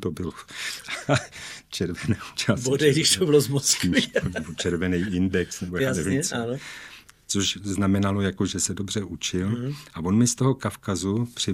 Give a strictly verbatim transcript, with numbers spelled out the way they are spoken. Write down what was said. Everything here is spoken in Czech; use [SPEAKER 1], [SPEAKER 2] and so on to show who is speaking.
[SPEAKER 1] to bylo. Červený čas.
[SPEAKER 2] Bodej, když to bylo z Moskvy.
[SPEAKER 1] Červený index, nebo já nevím co.
[SPEAKER 2] Ano.
[SPEAKER 1] Což znamenalo, jako, že se dobře učil.
[SPEAKER 2] Mm.
[SPEAKER 1] A on mi z toho Kavkazu